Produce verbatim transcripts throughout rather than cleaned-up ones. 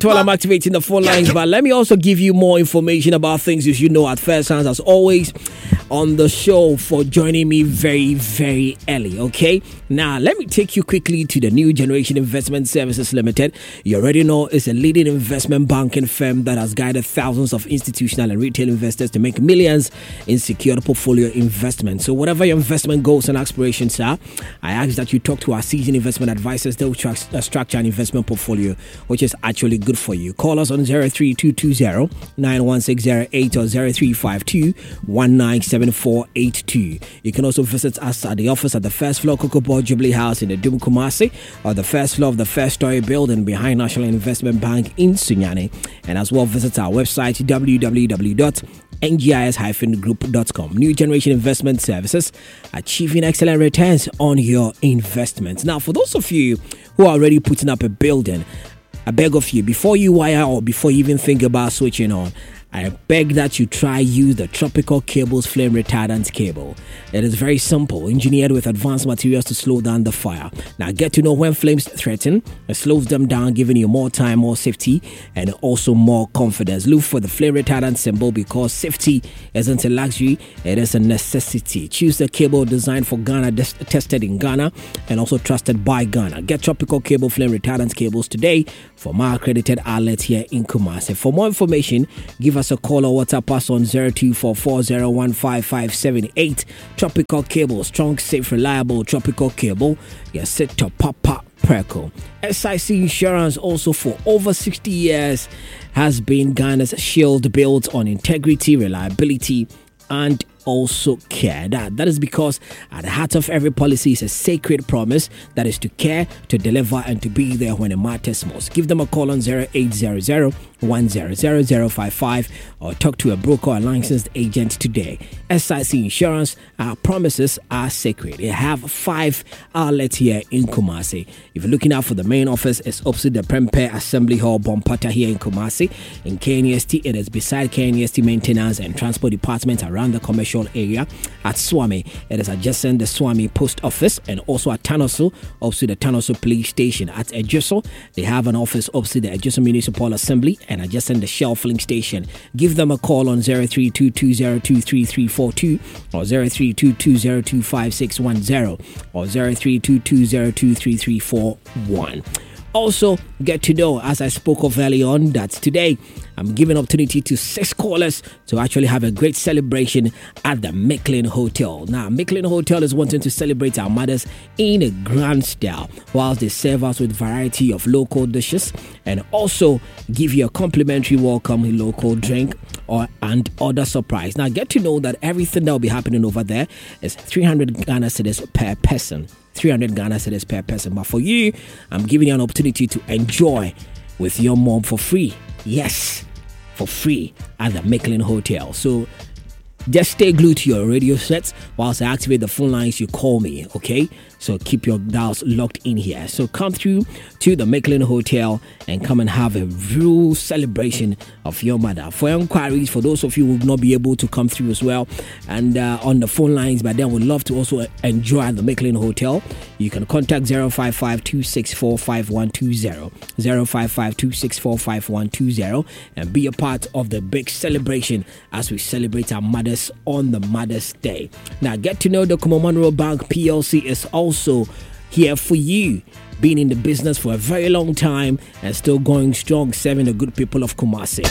While I'm activating the phone lines, but let me also give you more information about things you should know at first hands, as always, on the show for joining me very, very early, okay? Now, let me take you quickly to the New Generation Investment Services Limited. You already know it's a leading investment banking firm that has guided thousands of institutional and retail investors to make millions in secured portfolio investments. So whatever your investment goals and aspirations are, I ask that you talk to our seasoned investment advisors. They will tra- structure an investment portfolio which is actually good for you. Call us on zero three two two zero nine one six zero eight or zero three five two one nine seven four eight two. You can also visit us at the office at the first floor Cocoa Jubilee House in the Dum Kumasi, or the first floor of the first story building behind National Investment Bank in Sunyani, and as well visit our website w w w dot n g i s dash group dot com. New Generation Investment Services, achieving excellent returns on your investments. Now, for those of you who are already putting up a building, I beg of you, before you wire or before you even think about switching on, I beg that you try use the Tropical Cables Flame Retardant Cable. It is very simple, engineered with advanced materials to slow down the fire. Now get to know when flames threaten, it slows them down, giving you more time, more safety, and also more confidence. Look for the flame retardant symbol because safety isn't a luxury, it is a necessity. Choose the cable designed for Ghana, tested in Ghana, and also trusted by Ghana. Get Tropical Cable Flame Retardant Cables today from our accredited outlet here in Kumasi. For more information, give us a call or WhatsApp us on zero two four four zero one five five seven eight. Tropical Cable, strong, safe, reliable Tropical Cable. Yes, set to Papa Preco. S I C Insurance, also for over sixty years, has been Ghana's shield built on integrity, reliability, and also care. That, that is because at the heart of every policy is a sacred promise that is to care, to deliver, and to be there when it matters most. Give them a call on zero eight zero zero one zero zero zero five five or talk to a broker or licensed agent today. S I C Insurance, our promises are sacred. They have five outlets here in Kumasi. If you're looking out for the main office, it's opposite the Prempeh Assembly Hall, Bompata here in Kumasi. In K N E S T, it is beside K N E S T Maintenance and Transport Department around the commercial area. At Swami, it is adjacent the Swami Post Office, and also at Tanoso, opposite the Tanoso Police Station. At Ejuso, they have an office opposite the Ejuso Municipal Assembly and adjacent the Shell Filling Station. Give them a call on zero three two two zero two three three four two or zero three two two zero two five six one zero or zero three two two zero two three three four one. Also, get to know, as I spoke of earlier on, that today I'm giving opportunity to six callers to actually have a great celebration at the Micklin Hotel. Now, Micklin Hotel is wanting to celebrate our mothers in a grand style, whilst they serve us with variety of local dishes and also give you a complimentary welcome local drink or and other surprise. Now, get to know that everything that will be happening over there is three hundred Ghana cedis per person. three hundred Ghana cedis per person. But for you, I'm giving you an opportunity to enjoy with your mom for free. Yes, for free at the Micklin Hotel. So just stay glued to your radio sets whilst I activate the phone lines. You call me, okay? So keep your dials locked in here. So come through to the Micklin Hotel and come and have a real celebration of your mother. For inquiries, for those of you who will not be able to come through as well and uh, on the phone lines, but then would love to also enjoy the Micklin Hotel, you can contact zero five five two six four five one two zero, zero five five two six four five one two zero, and be a part of the big celebration as we celebrate our mothers on the Mother's Day. Now, get to know the Kumasi Bank P L C is also also here for you, been in the business for a very long time and still going strong, serving the good people of Kumasi.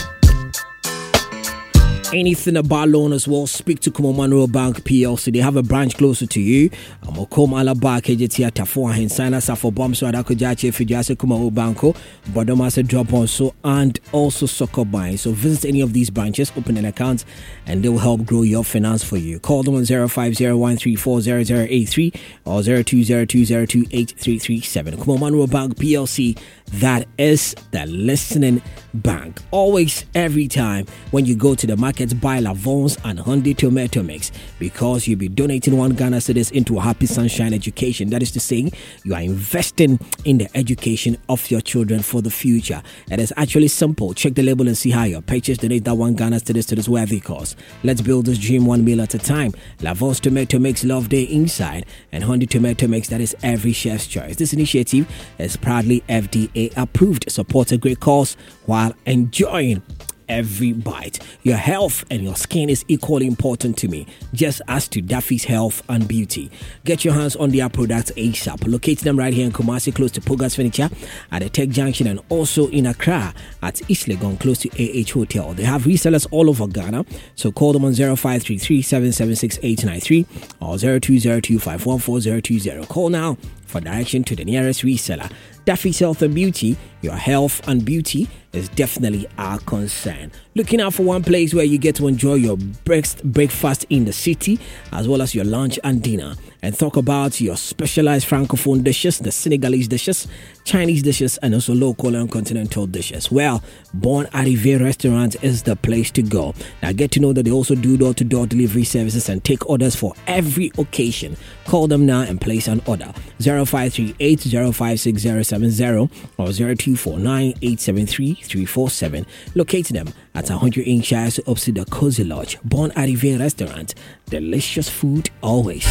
Anything about loan as well, speak to Kumasi Bank P L C. They have a branch closer to you. I'm a Kom Alaba K J T Atafo and sign us up for bombs so that could judge if you just Kumasi Banko, but don't master drop on so and also soccer buying. So visit any of these branches, open an account, and they will help grow your finance for you. Call them on zero five zero one three four zero zero eight three or zero two zero two zero two eight three three seven. Kumasi Bank P L C. That is the listening bank. Always, every time when you go to the market supermarkets, buy Lavons and Hyundai Tomato Mix because you'll be donating one Ghana cedis into a Happy Sunshine education. That is to say, you are investing in the education of your children for the future. It is actually simple. Check the label and see how your purchase donate that one Ghana cedis to this worthy cause. Let's build this dream one meal at a time. Lavons Tomato Mix, love day inside, and Hyundai Tomato Mix, that is every chef's choice. This initiative is proudly F D A approved. Support a great cause while enjoying every bite. Your health and your skin is equally important to me, just as to Daffy's health and beauty. Get your hands on their products ASAP. Locate them right here in Kumasi, close to Pogas Furniture at the Tech Junction, and also in Accra at Islegon, close to A H Hotel. They have resellers all over Ghana, so call them on zero five three three, seven seven six, eight nine three or zero two zero two, five one four zero two zero. Call now for direction to the nearest reseller. Daffy's Health and Beauty, your health and beauty is definitely our concern. Looking out for one place where you get to enjoy your breakfast in the city, as well as your lunch and dinner, and talk about your specialized Francophone dishes, the Senegalese dishes, Chinese dishes, and also local and continental dishes. Well, Bon Arrivé Restaurant is the place to go. Now, get to know that they also do door-to-door delivery services and take orders for every occasion. Call them now and place an order. zero five three eight, zero five six zero seven zero or zero two four nine, eight seven three, three four seven. Locate them at one hundred Inchires opposite the Cozy Lodge. Bon Arrivé Restaurant. Delicious food always.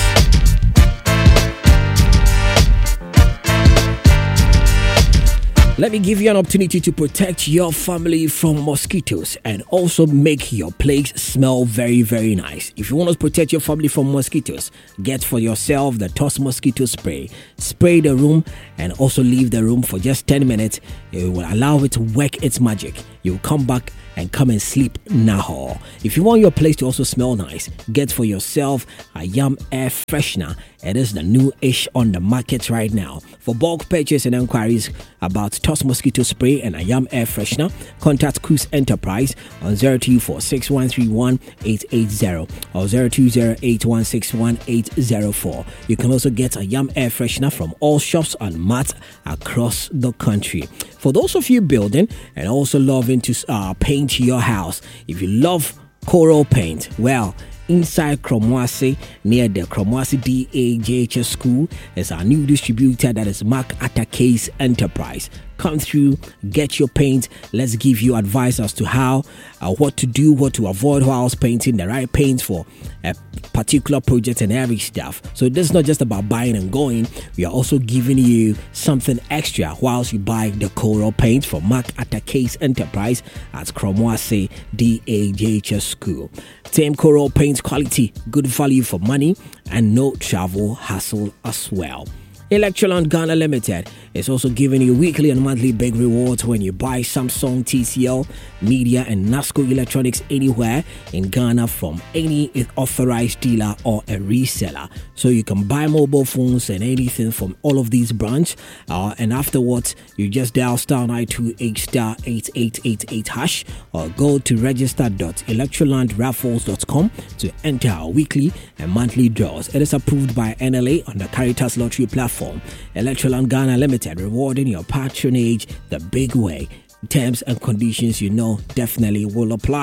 Let me give you an opportunity to protect your family from mosquitoes and also make your place smell very, very nice. If you want to protect your family from mosquitoes, get for yourself the Toss Mosquito Spray. Spray the room and also leave the room for just ten minutes. It will allow it to work its magic. You'll come back and come and sleep now. If you want your place to also smell nice, get for yourself a Yum Air Freshener. It is the new-ish on the market right now. For bulk purchase and inquiries about Toss Mosquito Spray and a Yum Air Freshener, contact Coos Enterprise on zero two four, six one three one, eight eight zero or zero two zero eight one six one eight zero four. You can also get a Yum Air Freshener from all shops and mats across the country. For those of you building and also loving to uh, paint your house, if you love coral paint, well, inside Kromwasi, near the Kromwasi D A J H S school, is our new distributor, that is Mark Atakase Enterprise. Come through, get your paint. Let's give you advice as to how, uh, what to do, what to avoid whilst painting, the right paint for a particular project and every stuff. So this is not just about buying and going. We are also giving you something extra whilst you buy the coral paint from Mark Atakase Enterprise at Kromwasi D A J H S school. Same coral paint quality, good value for money, and no travel hassle as well. Electroland Ghana Limited is also giving you weekly and monthly big rewards when you buy Samsung, T C L, Media, and Nasco electronics anywhere in Ghana from any authorized dealer or a reseller. So you can buy mobile phones and anything from all of these brands, uh, and afterwards you just dial star nine two eight star eight eight eight eight hash or go to register dot electroland raffles dot com to enter our weekly and monthly draws. It is approved by N L A on the Caritas Lottery platform. Electroland Ghana Limited, rewarding your patronage the big way. Terms and conditions, you know, definitely will apply.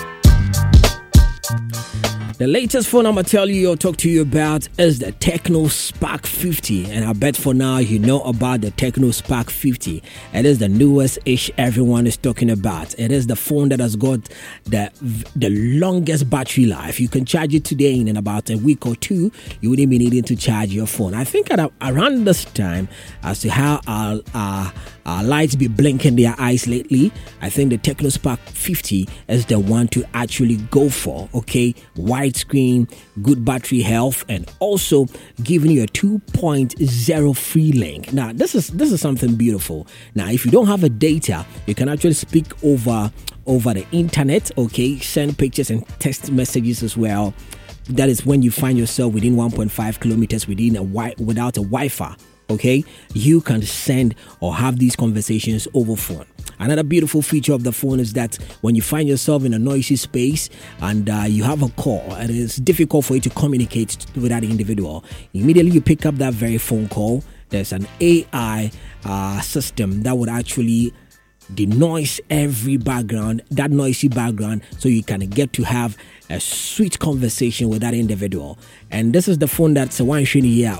The latest phone I'm going to tell you or talk to you about is the Tecno Spark fifty. And I bet for now you know about the Tecno Spark fifty. It is the newest ish everyone is talking about. It is the phone that has got the the longest battery life. You can charge it today, and in about a week or two, you wouldn't be needing to charge your phone. I think at around this time, as to how our, our, our lights be blinking their eyes lately, I think the Tecno Spark fifty is the one to actually go for. Okay, wide screen, good battery health, and also giving you a two point oh free link. Now this is this is something beautiful. Now if you don't have a data, you can actually speak over over the internet. Okay, send pictures and text messages as well. That is when you find yourself within one point five kilometers within a wi- without a Wi-Fi. Okay, you can send or have these conversations over phone. Another beautiful feature of the phone is that when you find yourself in a noisy space and uh, you have a call and it's difficult for you to communicate with that individual, immediately you pick up that very phone call. There's an A I uh, system that would actually denoise every background, that noisy background, so you can get to have a sweet conversation with that individual. And this is the phone that's a one shiny year.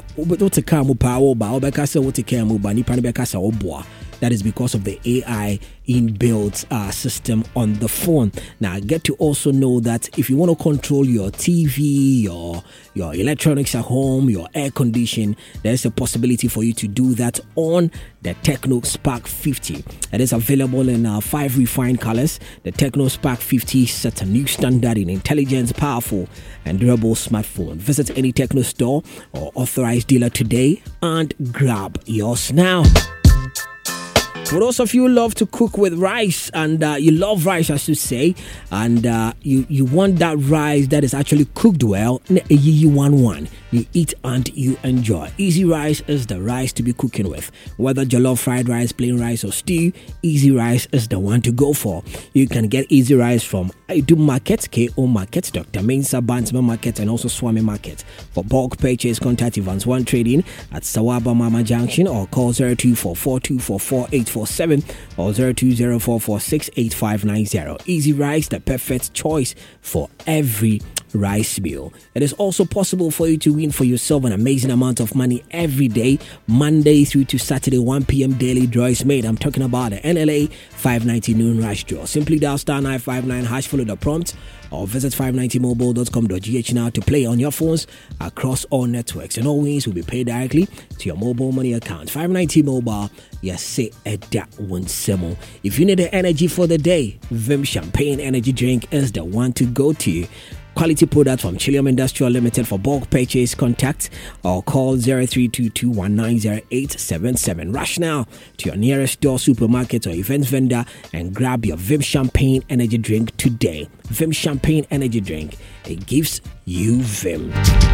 That is because of the A I inbuilt uh, system on the phone. Now, get to also know that if you want to control your T V, your your electronics at home, your air condition, there's a possibility for you to do that on the Tecno Spark fifty. It is available in uh, five refined colors. The Tecno Spark fifty sets a new standard in intelligence, powerful, and durable smartphone. Visit any Tecno store or authorized dealer today and grab yours now. For those of you who love to cook with rice, and uh, you love rice, I should say, and uh, you, you want that rice that is actually cooked well, you want one. You eat and you enjoy. Easy Rice is the rice to be cooking with. Whether jollof, fried rice, plain rice, or stew, Easy Rice is the one to go for. You can get Easy Rice from Idu Market, K O Market, Doctor Mensa, Bantsman Market, and also Swami Market. For bulk purchase, contact Evans One Trading at Sawaba Mama Junction or call zero two four four two four four eight four seven or zero two zero four four six eight five nine zero. Easy Rice, the perfect choice for every rice meal. It is also possible for you to win for yourself an amazing amount of money every day, Monday through to Saturday, one p.m. daily draw is made. I'm talking about the N L A five ninety noon rush draw. Simply dial star nine five nine hash, follow the prompt, or visit five ninety mobile dot com dot g h now to play on your phones across all networks. And all wins will be paid directly to your mobile money account. five ninety Mobile, yes, say that one semo. If you need the energy for the day, Vim Champagne Energy Drink is the one to go to. Quality product from Chilium Industrial Limited. For bulk purchase, contact or call zero three two two one nine zero eight seven seven. Rush now to your nearest store, supermarket, or event vendor and grab your Vim Champagne Energy Drink today. Vim Champagne Energy Drink, it gives you Vim.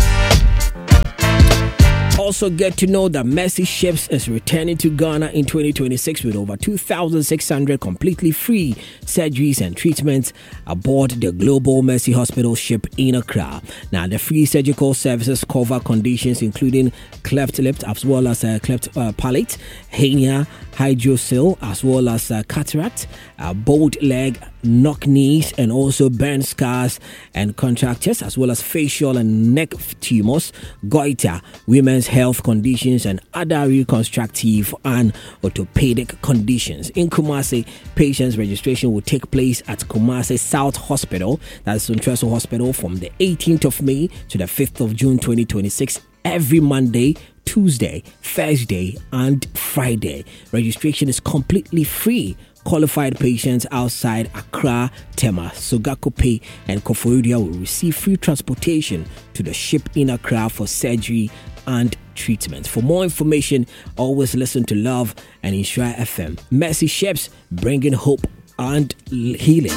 Also get to know that Mercy Ships is returning to Ghana in twenty twenty-six with over two thousand six hundred completely free surgeries and treatments aboard the Global Mercy Hospital ship in Accra. Now, the free surgical services cover conditions including cleft lip as well as uh, cleft uh, palate, hernia, hydrocele, as well as uh, cataract, uh, bowed leg, knock knees, and also burn scars and contractures, as well as facial and neck tumors, goiter, women's health conditions, and other reconstructive and orthopedic conditions. In Kumasi, patients registration will take place at Kumasi South Hospital, that's Central Hospital, from the eighteenth of May to the fifth of June twenty twenty-six, every Monday, Tuesday, Thursday, and Friday. Registration is completely free. Qualified patients outside Accra, Tema, Sogakope, and Koforidua will receive free transportation to the ship in Accra for surgery and treatment. For more information, always listen to Love and Insure F M. Mercy Ships, bringing hope and healing.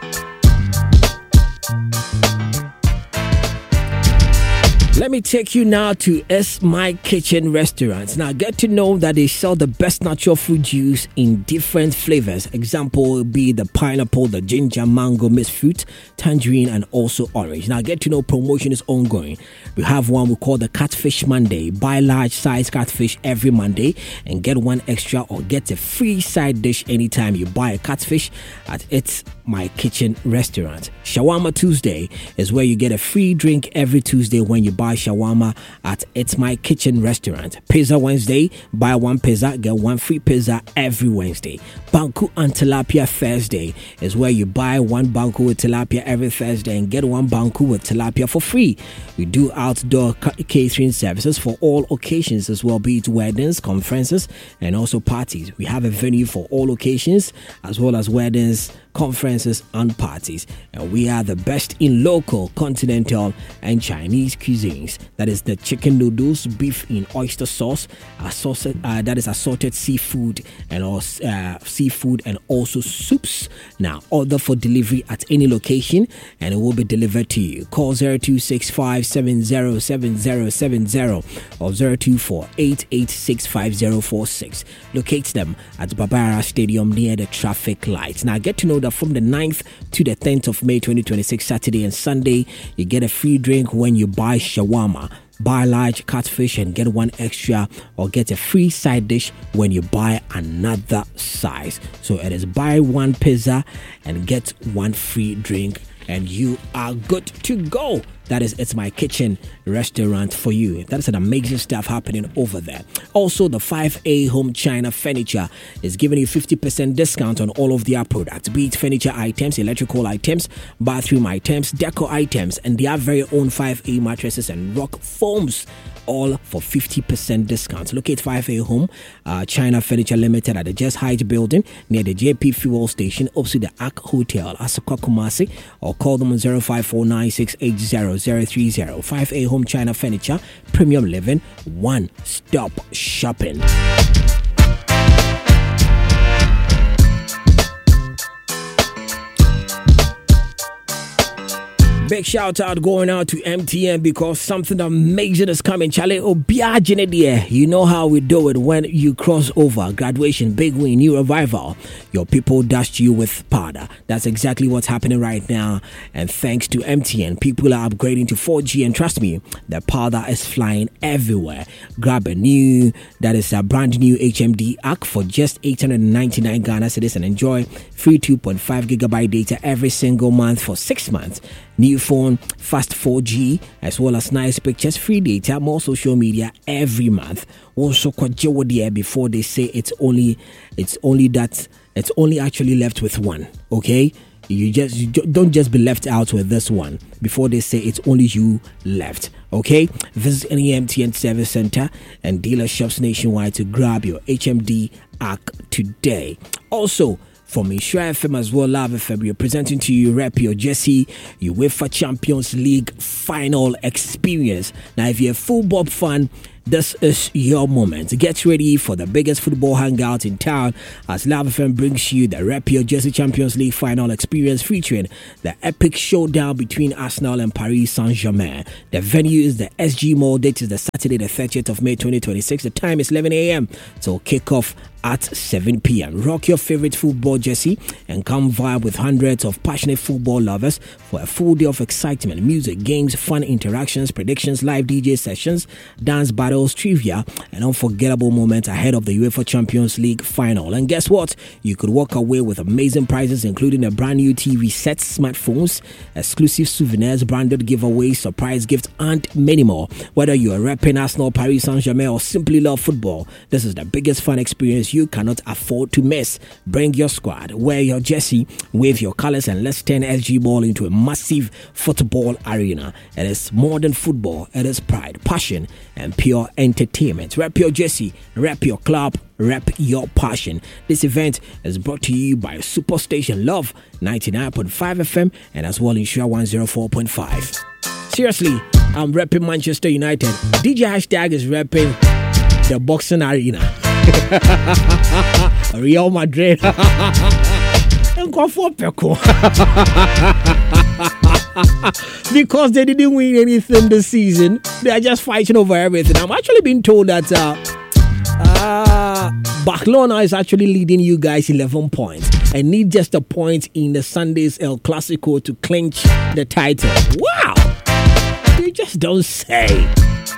Let me take you now to It's My Kitchen restaurants. Now, get to know that they sell the best natural fruit juice in different flavors. Example would be the pineapple, the ginger, mango, mixed fruit, tangerine, and also orange. Now, get to know promotion is ongoing. We have one we call the Catfish Monday. Buy large size catfish every Monday and get one extra or get a free side dish anytime you buy a catfish at It's My Kitchen restaurant. Shawarma Tuesday is where you get a free drink every Tuesday when you buy shawarma at It's My Kitchen restaurant. Pizza Wednesday, buy one pizza, get one free pizza every Wednesday. Banku and Tilapia Thursday is where you buy one banku with tilapia every Thursday and get one banku with tilapia for free. We do outdoor catering services for all occasions as well, be it weddings, conferences, and also parties. We have a venue for all occasions as well as weddings, conferences, and parties. And we are the best in local, continental, and Chinese cuisines. That is the chicken noodles, beef in oyster sauce, assorted, uh, that is assorted seafood, and also uh, seafood and also soups. Now, order for delivery at any location, and it will be delivered to you. Call zero two six five seven zero seven zero seven zero or zero two four eight eight six five zero four six. Locate them at Babara Stadium near the traffic lights. Now, get to know that from the ninth to the tenth of May twenty twenty-six, Saturday and Sunday, you get a free drink when you buy shawarma. Buy large catfish and get one extra, or get a free side dish when you buy another size. So it is buy one pizza and get one free drink, and you are good to go. That is It's My Kitchen restaurant for you. That is an amazing stuff happening over there. Also, the five A Home China Furniture is giving you fifty percent discount on all of their products, be it furniture items, electrical items, bathroom items, decor items, and their very own five A mattresses and rock foams, all for fifty percent discount. Locate five A Home uh, China Furniture Limited at the Just Heights building near the J P Fuel Station opposite the Ark Hotel, Asokwa, Kumasi, or call them on zero five four nine six eight zero zero three zero. five A Home China Furniture, premium living, one-stop shopping. Big shout out going out to M T N because something amazing is coming. Charlie, you know how we do it when you cross over. Graduation, big win, new revival. Your people dashed you with powder. That's exactly what's happening right now. And thanks to M T N, people are upgrading to four G. And trust me, the powder is flying everywhere. Grab a new, that is a brand new H M D A C for just eight hundred ninety-nine Ghana cedis and enjoy free two point five gigabyte data every single month for six months. New phone, fast four G, as well as nice pictures, free data, more social media every month. Also, there before they say it's only, it's only that, it's only actually left with one. Okay, you just you don't just be left out with this one before they say it's only you left. Okay, visit any M T N service center and dealerships nationwide to grab your H M D A C today. Also, from Insure F M as well, Love F M, we're presenting to you Rep Your Jersey UEFA Champions League final experience. Now, if you're a football fan, this is your moment. Get ready for the biggest football hangout in town as Love F M brings you the Rep Your Jersey Champions League final experience featuring the epic showdown between Arsenal and Paris Saint-Germain. The venue is the S G Mall. Date is the Saturday, the thirtieth of May twenty twenty-six. The time is eleven a.m. So kick off at seven p.m. Rock your favorite football jersey and come vibe with hundreds of passionate football lovers for a full day of excitement, music, games, fun interactions, predictions, live D J sessions, dance battles, trivia, and unforgettable moments ahead of the UEFA Champions League final. And guess what? You could walk away with amazing prizes, including a brand new T V set, smartphones, exclusive souvenirs, branded giveaways, surprise gifts, and many more. Whether you're repping Arsenal, Paris Saint-Germain, or simply love football, this is the biggest fun experience you cannot afford to miss. Bring your squad, wear your jersey, wave your colors, and let's turn S G Ball into a massive football arena. It is more than football. It is pride, passion, and pure entertainment. Rep your jersey, rep your club, rep your passion. This event is brought to you by Superstation Love ninety-nine point five F M and as well Insure one oh four point five. Seriously, I'm repping Manchester United. D J Hashtag is repping the boxing arena. Real Madrid. Because they didn't win anything this season, they are just fighting over everything. I'm actually being told that uh, uh, Barcelona is actually leading you guys eleven points and need just a point in the Sunday's El Clasico to clinch the title. Wow! You just don't say.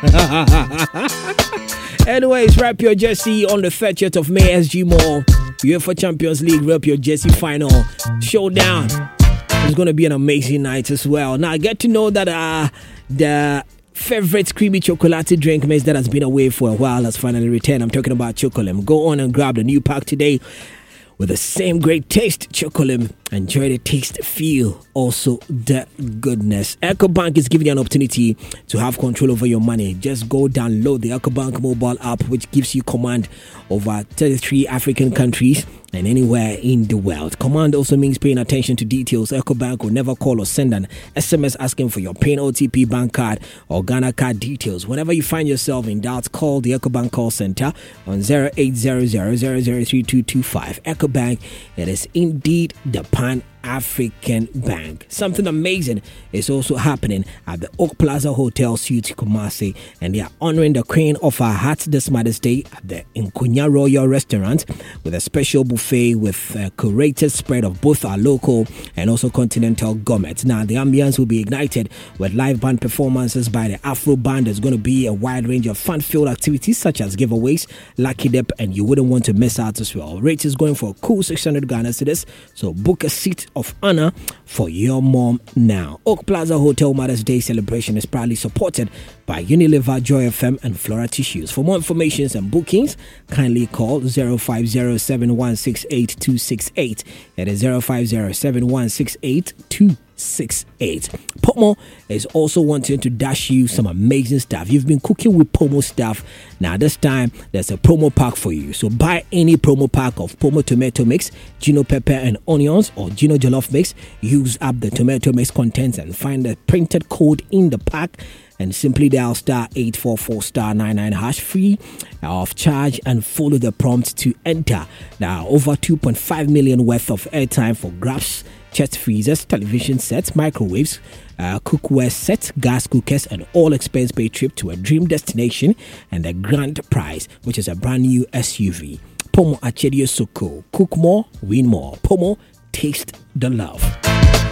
Anyways, wrap your jersey on the thirtieth of May, S G Mall. UEFA Champions League, wrap your jersey final showdown. It's going to be an amazing night as well. Now, get to know that uh, the favorite creamy chocolate drink mix that has been away for a while has finally returned. I'm talking about Chocolim. Go on and grab the new pack today with the same great taste. Chocolim. Enjoy the taste, feel, also the goodness. EcoBank is giving you an opportunity to have control over your money. Just go download the EcoBank mobile app, which gives you command over thirty-three African countries and anywhere in the world. Command also means paying attention to details. EcoBank will never call or send an S M S asking for your PIN, O T P, bank card, or Ghana card details. Whenever you find yourself in doubt, call the EcoBank call center on zero eight zero zero zero zero three two two five. EcoBank, it is indeed the Pan African Bank. Something amazing is also happening at the Oak Plaza Hotel Suite Kumasi, and they are honoring the Queen of our Hearts this Mother's Day at the Nkunya Royal Restaurant with a special buffet with a curated spread of both our local and also continental gourmets. Now, the ambience will be ignited with live band performances by the Afro Band. There's going to be a wide range of fun-filled activities such as giveaways, lucky dip, and you wouldn't want to miss out as well. Rate is going for a cool six hundred Ghana cedis, so book a seat of honor for your mom now. Oak Plaza Hotel Mother's Day celebration is proudly supported by Unilever, Joy F M, and Flora Tissues. For more information and bookings, kindly call zero five zero seven one six eight two six eight. That is zero five zero seven one six eight two six eight. Pomo is also wanting to dash you some amazing stuff. You've been cooking with Pomo stuff. Now this time there's a promo pack for you. So buy any promo pack of Pomo tomato mix, Gino pepper and onions, or Gino jollof mix. Use up the tomato mix contents and find the printed code in the pack, and simply dial star eight four four star nine nine hash free of charge and follow the prompt to enter. Now over two point five million worth of airtime for grabs: chest freezers, television sets, microwaves, uh, cookware sets, gas cookers, and all expense paid trip to a dream destination, and the grand prize, which is a brand new S U V. Pomo Achedio Soko. Cook more, win more. Pomo, taste the love.